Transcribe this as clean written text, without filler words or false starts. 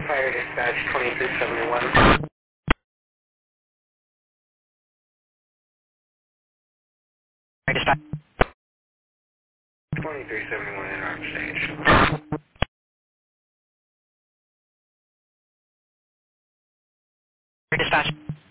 Fire dispatch 2371. Dispatch. 2371 in arm stage. Dispatch.